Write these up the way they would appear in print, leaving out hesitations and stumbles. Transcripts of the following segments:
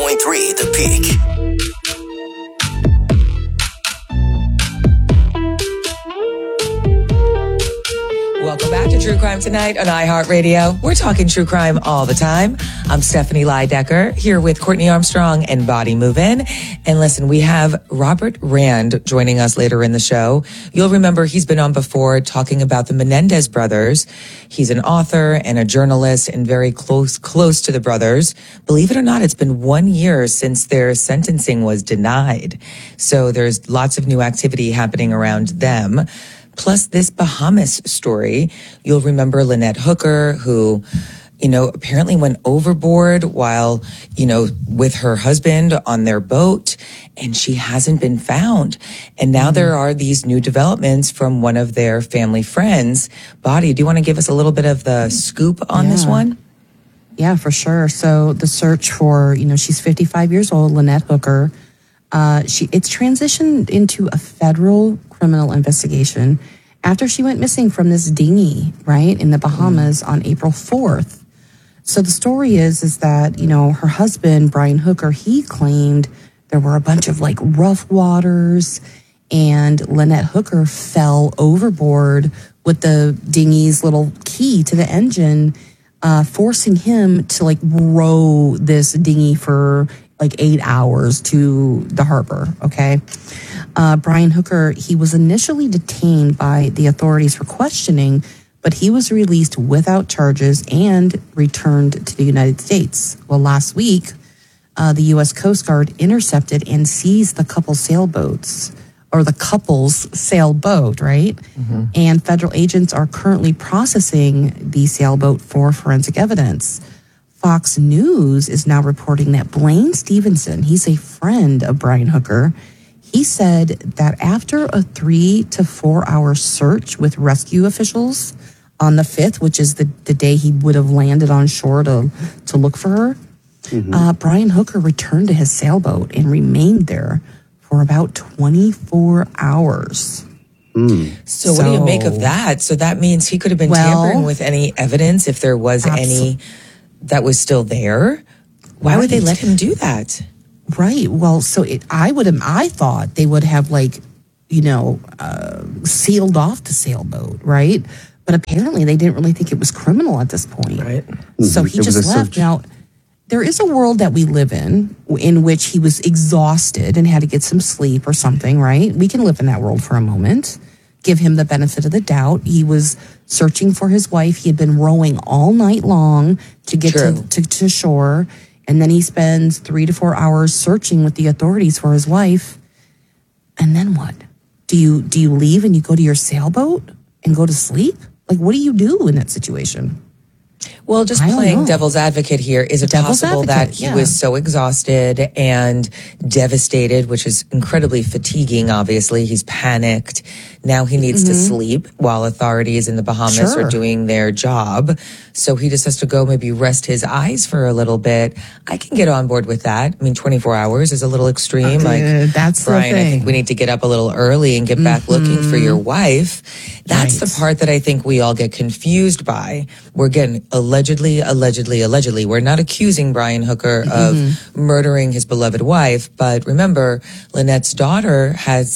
The Peak. Welcome back to True Crime Tonight on iHeartRadio. We're talking true crime all the time. I'm Stephanie Leidecker here with Courtney Armstrong and Body Move In. And listen, we have Robert Rand joining us later in the show. You'll remember he's been on before talking about the Menendez brothers. He's an author and a journalist and very close to the brothers. Believe it or not, it's been 1 year since their sentencing was denied. So there's lots of new activity happening around them. Plus this Bahamas story. You'll remember Lynette Hooker, who, apparently went overboard while, with her husband on their boat, and she hasn't been found. And now there are these new developments from one of their family friends. Body, do you want to give us a little bit of the scoop on this one? Yeah, for sure. So the search for, she's 55 years old, Lynette Hooker. It's transitioned into a federal criminal investigation after she went missing from this dinghy, right, in the Bahamas on April 4th. So the story is that, her husband, Brian Hooker, he claimed there were a bunch of rough waters, and Lynette Hooker fell overboard with the dinghy's little key to the engine, forcing him to row this dinghy for 8 hours to the harbor, okay? Brian Hooker, he was initially detained by the authorities for questioning, but he was released without charges and returned to the United States. Well, last week, the U.S. Coast Guard intercepted and seized the couple's sailboat, right? Mm-hmm. And federal agents are currently processing the sailboat for forensic evidence. Fox News is now reporting that Blaine Stevenson, he's a friend of Brian Hooker, he said that after a 3 to 4 hour search with rescue officials on the 5th, which is the day he would have landed on shore to look for her, Brian Hooker returned to his sailboat and remained there for about 24 hours. So what do you make of that? So that means he could have been tampering with any evidence if there was any that was still there. Why would they let him do that? Right. Well, so I thought they would have sealed off the sailboat, right? But apparently they didn't really think it was criminal at this point. Right. So he just left. Now, there is a world that we live in which he was exhausted and had to get some sleep or something, right? We can live in that world for a moment. Give him the benefit of the doubt. He was searching for his wife. He had been rowing all night long to get to shore. And then he spends 3 to 4 hours searching with the authorities for his wife. And then what? Do you leave and you go to your sailboat and go to sleep? What do you do in that situation? Well, just playing devil's advocate here, is it possible that he was so exhausted and devastated, which is incredibly fatiguing, obviously. He's panicked. Now he needs to sleep while authorities in the Bahamas are doing their job. So he just has to go maybe rest his eyes for a little bit. I can get on board with that. 24 hours is a little extreme. That's Brian, I think we need to get up a little early and get back looking for your wife. That's the part that I think we all get confused by. We're getting allegedly. We're not accusing Brian Hooker of murdering his beloved wife, but remember, Lynette's daughter had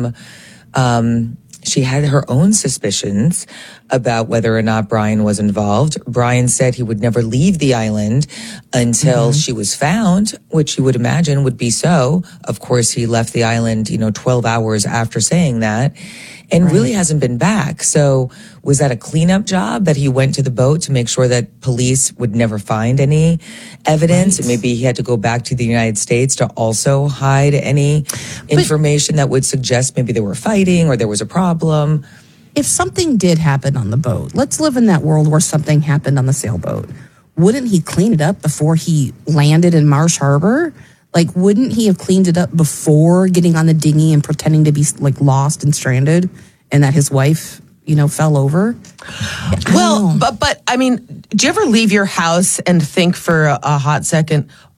she had her own suspicions about whether or not Brian was involved. Brian said he would never leave the island until she was found, which you would imagine would be so. Of course, he left the island, 12 hours after saying that, and really hasn't been back. So was that a cleanup job that he went to the boat to make sure that police would never find any evidence? And maybe he had to go back to the United States to also hide any information that would suggest maybe they were fighting or there was a problem. If something did happen on the boat, let's live in that world where something happened on the sailboat. Wouldn't he clean it up before he landed in Marsh Harbor? Wouldn't he have cleaned it up before getting on the dinghy and pretending to be lost and stranded and that his wife, fell over? Well, but do you ever leave your house and think for a hot second,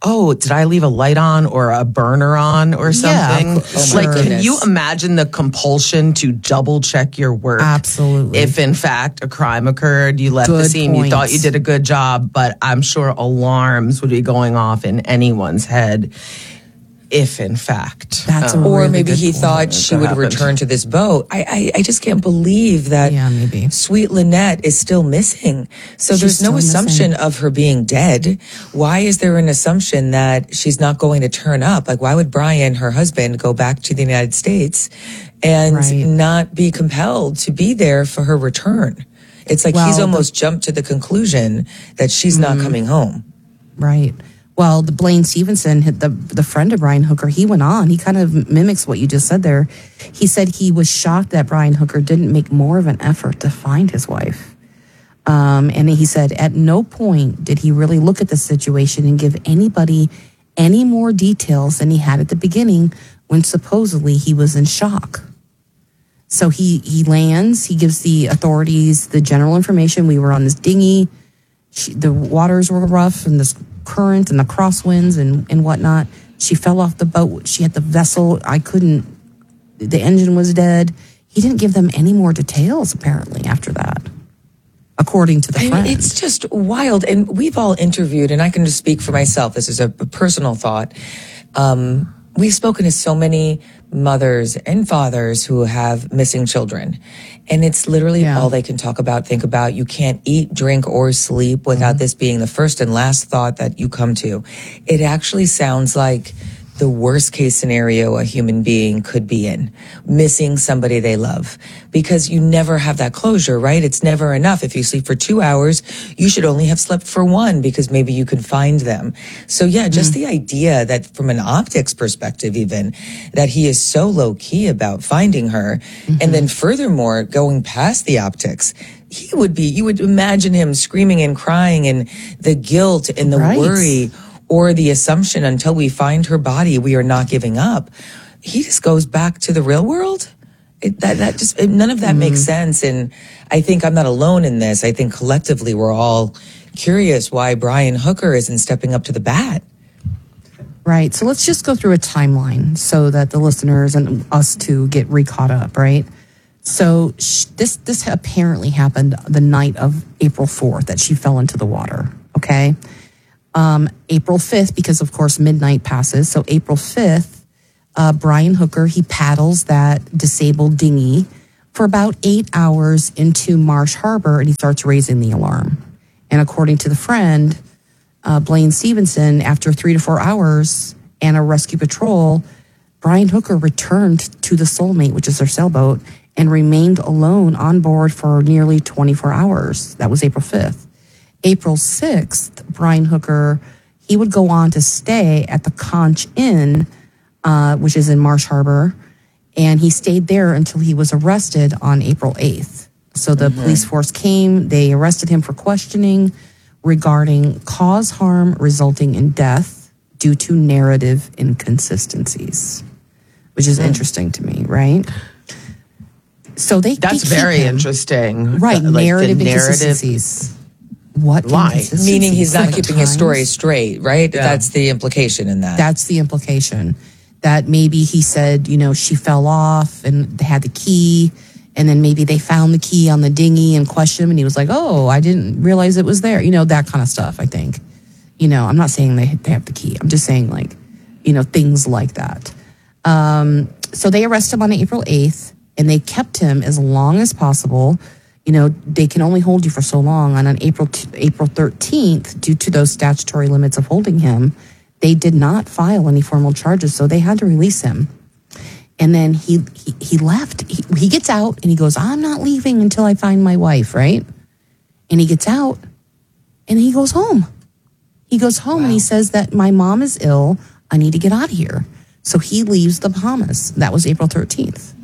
oh, did I leave a light on or a burner on or something? Yeah, oh my Can goodness. you imagine the compulsion to double check your work? Absolutely. If in fact a crime occurred, you left the Good scene, you thought point. you did a good job, but I'm sure alarms would be going off in anyone's head if in fact. That's a Or really maybe good he point. thought she That would happened. return to this boat. I just can't believe that Yeah, maybe. sweet Lynette is still missing. So She's there's no still assumption missing. of her being dead. Why is there an assumption that she's not going to turn up? Like, why would Brian, her husband, go back to the United States and Right. not be compelled to be there for her return? It's like he's Well, almost jumped to the conclusion that she's not coming home. Right. Well, the Blaine Stevenson, the friend of Brian Hooker, he went on. He kind of mimics what you just said there. He said he was shocked that Brian Hooker didn't make more of an effort to find his wife. And he said at no point did he really look at the situation and give anybody any more details than he had at the beginning when supposedly he was in shock. So he lands, he gives the authorities the general information. We were on this dinghy. The waters were rough and this current and the crosswinds and whatnot. She fell off the boat. She had the vessel. The engine was dead. He didn't give them any more details, apparently, after that, according to the I friend. mean, it's just wild. And we've all interviewed, and I can just speak for myself. This is a personal thought. We've spoken to so many mothers and fathers who have missing children. And it's literally Yeah. all they can talk about, think about. You can't eat, drink, or sleep without this being the first and last thought that you come to. It actually sounds like the worst case scenario a human being could be in, missing somebody they love, because you never have that closure, right? It's never enough. If you sleep for 2 hours, you should only have slept for 1 because maybe you could find them. So yeah, just the idea that from an optics perspective, even that he is so low key about finding her. And then furthermore, going past the optics, you would imagine him screaming and crying and the guilt and the Right. worry, or the assumption until we find her body, we are not giving up. He just goes back to the real world. None of that makes sense. And I think I'm not alone in this. I think collectively we're all curious why Brian Hooker isn't stepping up to the bat. Right. So let's just go through a timeline so that the listeners and us too get re-caught up, right? So this apparently happened the night of April 4th that she fell into the water, okay? April 5th, because of course midnight passes. So April 5th, Brian Hooker, he paddles that disabled dinghy for about 8 hours into Marsh Harbor and he starts raising the alarm. And according to the friend, Blaine Stevenson, after 3 to 4 hours and a rescue patrol, Brian Hooker returned to the Soulmate, which is their sailboat, and remained alone on board for nearly 24 hours. That was April 5th. April 6th, Brian Hooker, he would go on to stay at the Conch Inn, which is in Marsh Harbor, and he stayed there until he was arrested on April 8th. So the police force came, they arrested him for questioning regarding cause harm resulting in death due to narrative inconsistencies, which is interesting to me, right? So That's keep very him- interesting. Right, Like the narrative inconsistencies. What Lie. inconsistencies? Meaning he's not Like keeping his story times? straight, right? That's the implication in that. That's the implication. That maybe he said, she fell off and they had the key, and then maybe they found the key on the dinghy and questioned him, and he was like, "Oh, I didn't realize it was there." That kind of stuff. I think. I'm not saying they have the key. I'm just saying things like that. So they arrested him on April 8th, and they kept him as long as possible. They can only hold you for so long. And on April 13th, due to those statutory limits of holding him, they did not file any formal charges, so they had to release him. And then he left. He gets out and he goes, "I'm not leaving until I find my wife," right? And he gets out and he goes home. He goes home and he says that my mom is ill. I need to get out of here. So he leaves the Bahamas. That was April 13th.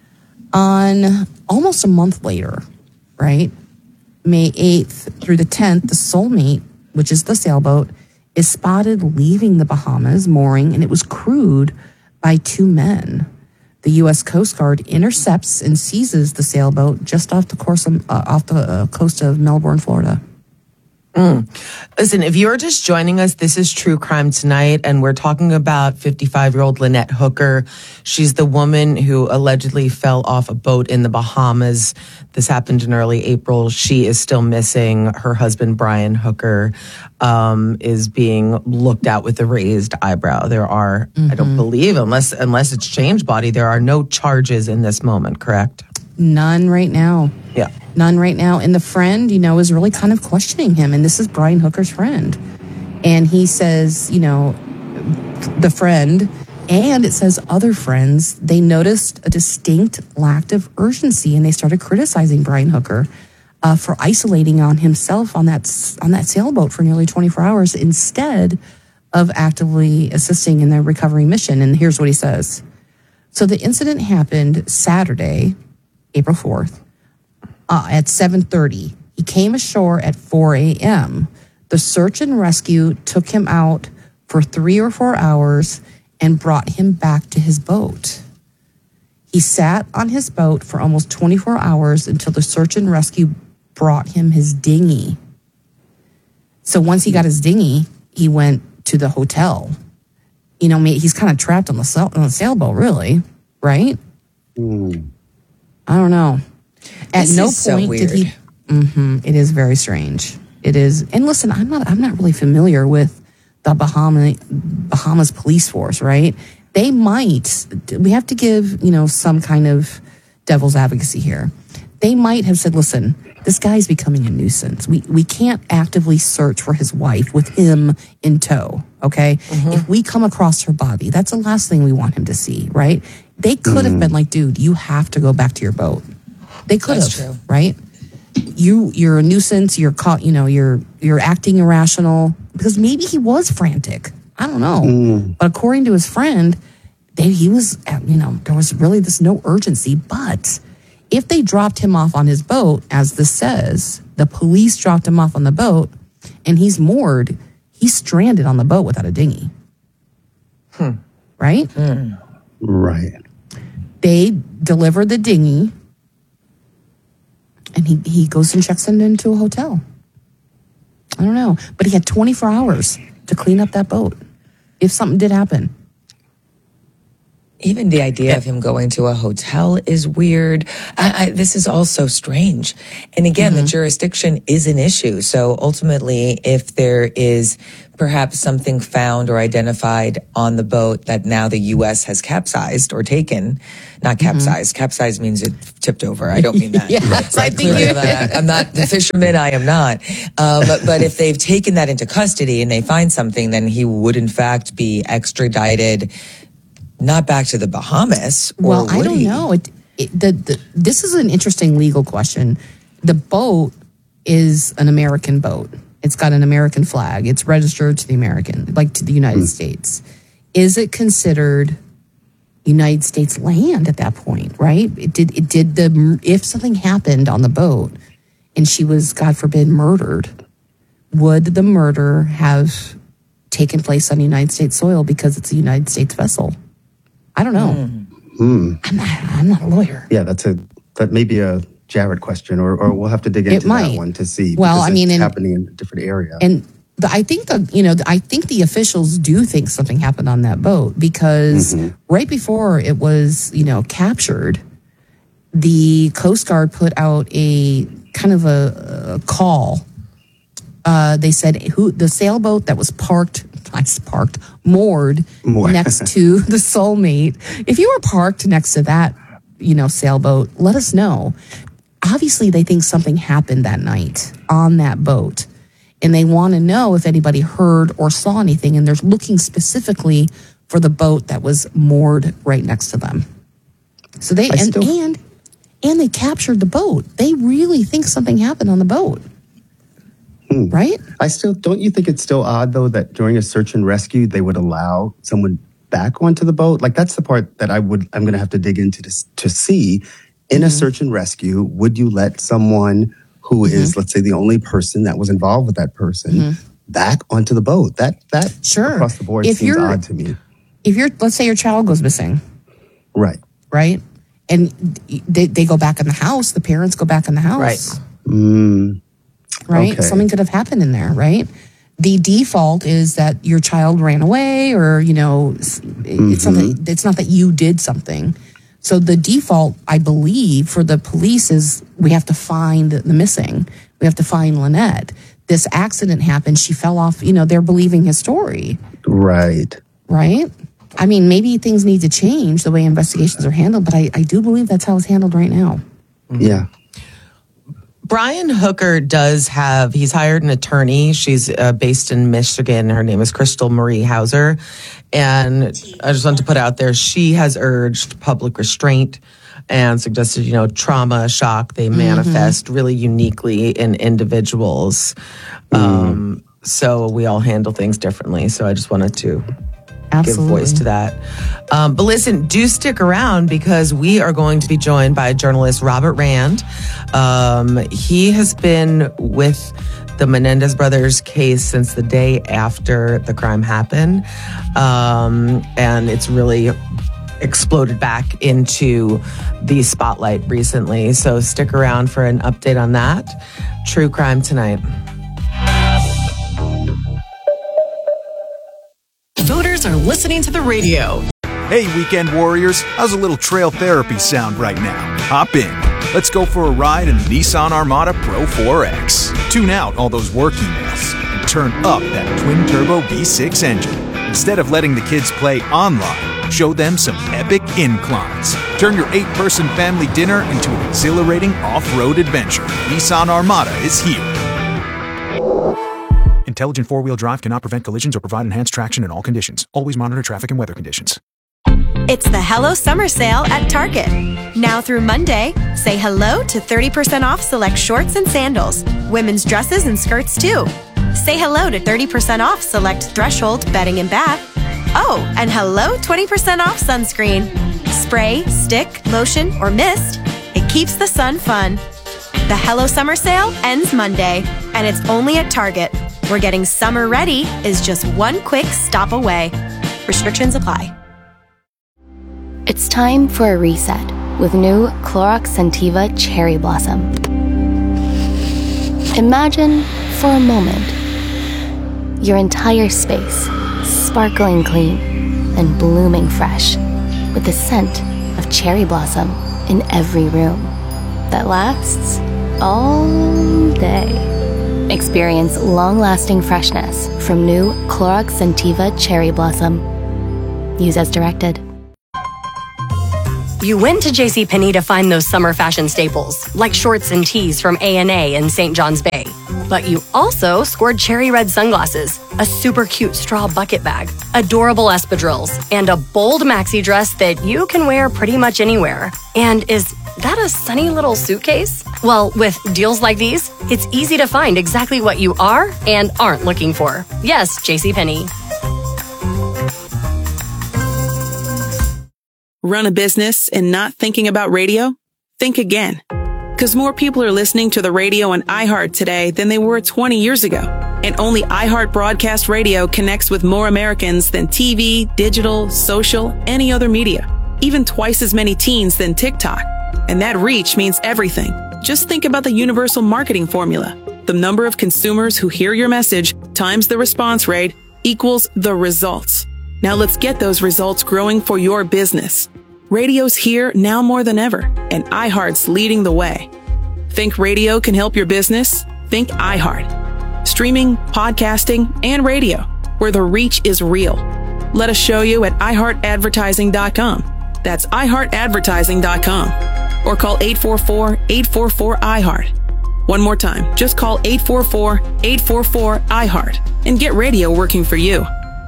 On almost a month later, right, May 8th through the 10th, the Soulmate, which is the sailboat, is spotted leaving the Bahamas, mooring, and it was crewed by 2 men. The U.S. Coast Guard intercepts and seizes the sailboat just off the coast of Melbourne, Florida. Listen, if you're just joining us, this is True Crime Tonight, and we're talking about 55-year-old Lynette Hooker. She's the woman who allegedly fell off a boat in the Bahamas. This happened in early April. She is still missing. Her husband, Brian Hooker, is being looked at with a raised eyebrow. There are, I don't believe, unless it's change body, there are no charges in this moment, correct? None right now. Yeah. None right now. And the friend, is really kind of questioning him. And this is Brian Hooker's friend. And he says, the friend, and it says other friends, they noticed a distinct lack of urgency, and they started criticizing Brian Hooker for isolating on himself on that sailboat for nearly 24 hours instead of actively assisting in the recovery mission. And here's what he says. So the incident happened Saturday, April 4th, at 7:30. He came ashore at 4 a.m. The search and rescue took him out for 3 or 4 hours and brought him back to his boat. He sat on his boat for almost 24 hours until the search and rescue brought him his dinghy. So once he got his dinghy, he went to the hotel. He's kind of trapped on the sailboat, really, right? I don't know. At no point did he. It is very strange. It is. And listen, I'm not really familiar with the Bahamas police force, right? They might. We have to give some kind of devil's advocacy here. They might have said, listen, this guy's becoming a nuisance. We can't actively search for his wife with him in tow, okay? If we come across her body, that's the last thing we want him to see, right? They could have been like, dude, you have to go back to your boat. They could have, true. Right? You're a nuisance. You're caught. You're acting irrational because maybe he was frantic. I don't know. But according to his friend, he was. There was really no urgency. But if they dropped him off on his boat, as this says, the police dropped him off on the boat, and he's moored. He's stranded on the boat without a dinghy. Right? Right. They deliver the dinghy. And he goes and checks into a hotel. I don't know. But he had 24 hours to clean up that boat if something did happen. Even the idea of him going to a hotel is weird. This is all so strange. And again, the jurisdiction is an issue. So ultimately, if there is perhaps something found or identified on the boat that now the U.S. has capsized or taken, not capsized. Capsized means it tipped over. I don't mean that. Yes, I think I'm not the fisherman. I am not. But if they've taken that into custody and they find something, then he would in fact be extradited. Not back to the Bahamas. Well, I don't know. This is an interesting legal question. The boat is an American boat. It's got an American flag. It's registered to the United States. Is it considered United States land at that point? Right? If something happened on the boat and she was, God forbid, murdered, would the murder have taken place on United States soil because it's a United States vessel? I don't know. I'm not a lawyer. Yeah, that may be a Jared question, or we'll have to dig into that one to see. Well, it's happening in a different area. And I think the officials do think something happened on that boat because right before it was captured, the Coast Guard put out a kind of a call. They said the sailboat that was moored next to the Soulmate. If you were parked next to that, sailboat, let us know. Obviously, they think something happened that night on that boat, and they want to know if anybody heard or saw anything, and they're looking specifically for the boat that was moored right next to them. So they and they captured the boat. They really think something happened on the boat. Right? Don't you think it's still odd though that during a search and rescue they would allow someone back onto the boat? Like that's the part that I'm going to have to dig into to see. In a search and rescue, would you let someone who is, let's say, the only person that was involved with that person back onto the boat? That sure. Across the board seems odd to me. If let's say your child goes missing, right, and they go back in the house, the parents go back in the house, right. right? Okay. Something could have happened in there, right? The default is that your child ran away, or it's something. It's not that you did something. So the default, I believe, for the police is we have to find the missing. We have to find Lynette. This accident happened. She fell off. They're believing his story. Right. Right? I mean, maybe things need to change the way investigations are handled, but I do believe that's how it's handled right now. Yeah. Brian Hooker he's hired an attorney. She's based in Michigan. Her name is Crystal Marie Hauser. And I just want to put out there, she has urged public restraint and suggested, trauma, shock, they manifest really uniquely in individuals. So we all handle things differently. So I just wanted to give voice to that. But listen, do stick around because we are going to be joined by journalist Robert Rand. He has been with the Menendez brothers case since the day after the crime happened. And it's really exploded back into the spotlight recently. So stick around for an update on that. True Crime Tonight. Voters are listening to the radio. Hey, weekend warriors, how's a little trail therapy sound right now? Hop in. Let's go for a ride in the Nissan Armada Pro 4X. Tune out all those work emails and turn up that twin-turbo V6 engine. Instead of letting the kids play online, show them some epic inclines. Turn your 8-person family dinner into an exhilarating off-road adventure. Nissan Armada is here. Intelligent four-wheel drive cannot prevent collisions or provide enhanced traction in all conditions. Always monitor traffic and weather conditions. It's the Hello Summer Sale at Target. Now through Monday, say hello to 30% off select shorts and sandals, women's dresses and skirts too. Say hello to 30% off select Threshold bedding and bath. Oh, and hello 20% off sunscreen. Spray, stick, lotion, or mist. It keeps the sun fun. The Hello Summer Sale ends Monday, and it's only at Target, where getting summer ready is just one quick stop away. Restrictions apply. It's time for a reset with new Clorox Scentiva Cherry Blossom. Imagine, for a moment, your entire space sparkling clean and blooming fresh with the scent of cherry blossom in every room that lasts all day. Experience long-lasting freshness from new Clorox Scentiva Cherry Blossom. Use as directed. You went to JCPenney to find those summer fashion staples, like shorts and tees from A&A and St. John's Bay. But you also scored cherry red sunglasses, a super cute straw bucket bag, adorable espadrilles, and a bold maxi dress that you can wear pretty much anywhere. And is that a sunny little suitcase? Well, with deals like these, it's easy to find exactly what you are and aren't looking for. Yes, JCPenney. Run a business and not thinking about radio? Think again. Because more people are listening to the radio on iHeart today than they were 20 years ago. And only iHeart Broadcast Radio connects with more Americans than TV, digital, social, any other media. Even twice as many teens than TikTok. And that reach means everything. Just think about the universal marketing formula. The number of consumers who hear your message times the response rate equals the results. Now let's get those results growing for your business. Radio's here now more than ever, and iHeart's leading the way. Think radio can help your business? Think iHeart. Streaming, podcasting, and radio, where the reach is real. Let us show you at iHeartAdvertising.com. That's iHeartAdvertising.com. Or call 844-844-iHeart. One more time, just call 844-844-iHeart and get radio working for you.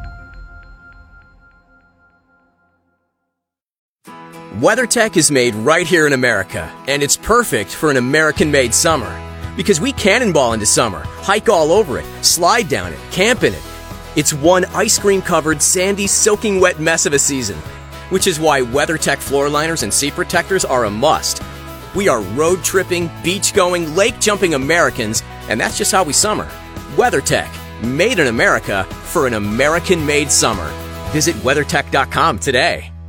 WeatherTech is made right here in America, and it's perfect for an American-made summer. Because we cannonball into summer, hike all over it, slide down it, camp in it. It's one ice cream-covered, sandy, soaking wet mess of a season. Which is why WeatherTech floor liners and seat protectors are a must. We are road-tripping, beach-going, lake-jumping Americans, and that's just how we summer. WeatherTech, made in America for an American-made summer. Visit WeatherTech.com today.